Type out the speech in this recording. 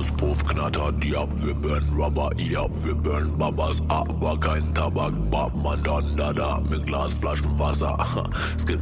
Auspuff knattert, ja, wir burn Rubber, ja, wir burn Babas, aber kein Tabak, Babmann, dann da, mit Glasflaschen Wasser. Es gibt